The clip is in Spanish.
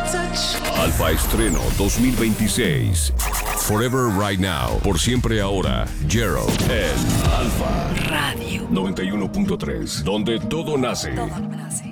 Alfa Estreno 2026. Forever Right Now. Por siempre ahora. Gerald en Alfa Radio 91.3. Donde todo nace.